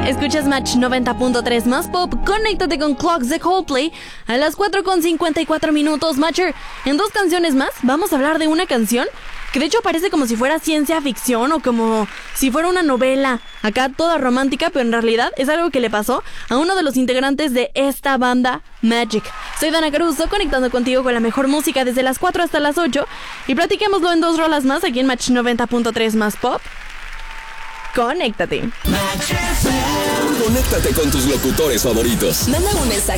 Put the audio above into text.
Escuchas Match 90.3 más pop. Conéctate con Clocks de Coldplay a las 4:54 Matcher. En 2 canciones más vamos a hablar de una canción que de hecho parece como si fuera ciencia ficción o como si fuera una novela, acá toda romántica, pero en realidad es algo que le pasó a uno de los integrantes de esta banda, Magic. Soy Dana Caruso, conectando contigo con la mejor música desde las 4 hasta las 8 y platiquémoslo en 2 rolas más aquí en Match 90.3 más pop. Conéctate. Conéctate con tus locutores favoritos. Manda un mensaje